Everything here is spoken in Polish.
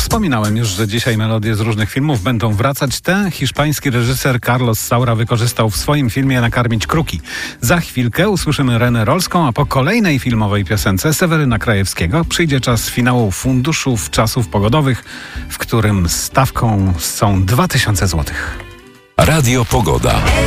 Wspominałem już, że dzisiaj melodie z różnych filmów będą wracać. Te hiszpański reżyser Carlos Saura wykorzystał w swoim filmie Nakarmić kruki. Za chwilkę usłyszymy Renę Rolską, a po kolejnej filmowej piosence Seweryna Krajewskiego przyjdzie czas finału Funduszów Czasów Pogodowych, w którym stawką są 2000 zł. Radio Pogoda.